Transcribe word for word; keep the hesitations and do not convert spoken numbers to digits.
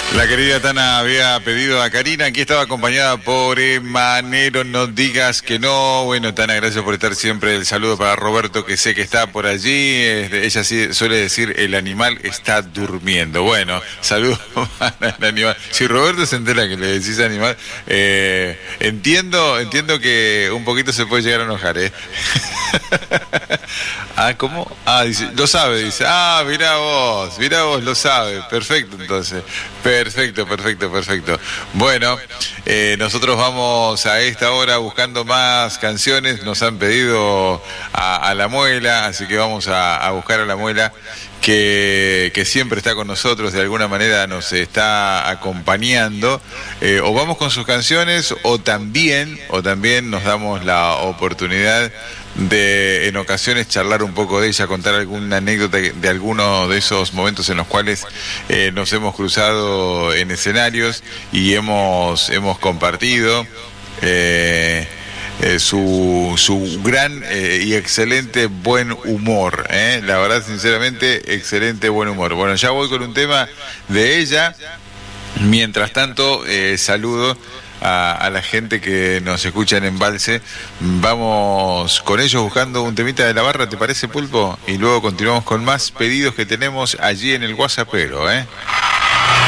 La querida Tana había pedido a Karina, aquí estaba acompañada por Emanero, no digas que no. Bueno, Tana, gracias por estar siempre. El saludo para Roberto, que sé que está por allí. Eh, ella sí suele decir, el animal está durmiendo. Bueno, saludos para el animal. Si Roberto se entera que le decís animal, eh, entiendo, entiendo que un poquito se puede llegar a enojar, ¿eh? Ah, ¿cómo? Ah, dice, lo sabe, dice. Ah, mirá vos, mirá vos, lo sabe. Perfecto, entonces. Perfecto, perfecto, perfecto. Bueno, eh, nosotros vamos a esta hora buscando más canciones. Nos han pedido a, a La Muela, así que vamos a, a buscar a La Muela, que, que siempre está con nosotros, de alguna manera nos está acompañando. Eh, o vamos con sus canciones, o también, o también nos damos la oportunidad de en ocasiones charlar un poco de ella, contar alguna anécdota de alguno de esos momentos en los cuales eh, nos hemos cruzado en escenarios y hemos hemos compartido eh, eh, su su gran eh, y excelente buen humor, eh. La verdad, sinceramente, excelente buen humor. Bueno, ya voy con un tema de ella. Mientras tanto, eh, saludo A, a la gente que nos escucha en Embalse. Vamos con ellos buscando un temita de la barra, ¿te parece, Pulpo? Y luego continuamos con más pedidos que tenemos allí en el WhatsAppero, ¿eh?